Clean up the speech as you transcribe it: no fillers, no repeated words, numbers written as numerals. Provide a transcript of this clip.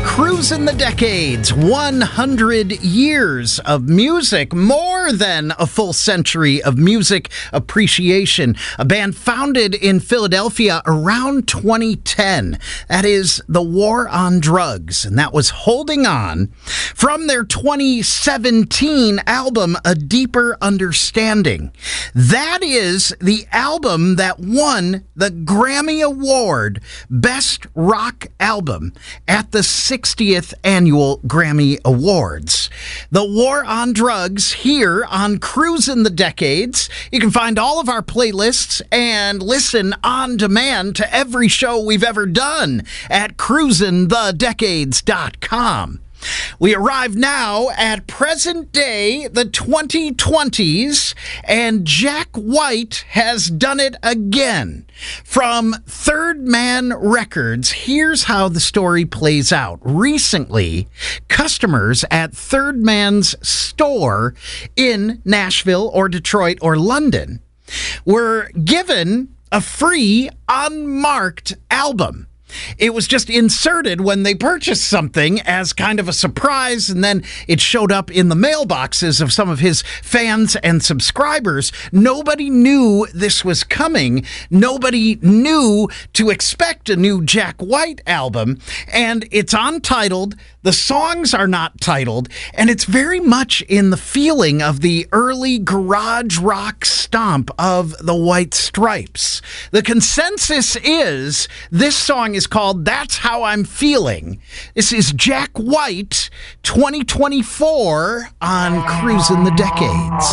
Cruising the Decades, 100 years of music, more than a full century of music appreciation. A band founded in Philadelphia around 2010. That is The War on Drugs, and that was Holding On from their 2017 album, A Deeper Understanding. That is the album that won the Grammy Award, Best Rock Album, at the 60th Annual Grammy Awards. The War on Drugs here on Cruising the Decades. You can find all of our playlists and listen on demand to every show we've ever done at cruisingthedecades.com. We arrive now at present day, the 2020s, and Jack White has done it again. From Third Man Records, here's how the story plays out. Recently, customers at Third Man's store in Nashville or Detroit or London were given a free unmarked album. It was just inserted when they purchased something as kind of a surprise, and then it showed up in the mailboxes of some of his fans and subscribers. Nobody knew this was coming. Nobody knew to expect a new Jack White album, and it's untitled. The songs are not titled, and it's very much in the feeling of the early garage rock stomp of the White Stripes. The consensus is this song is called That's How I'm Feeling. This is Jack White, 2024 on Cruising the Decades.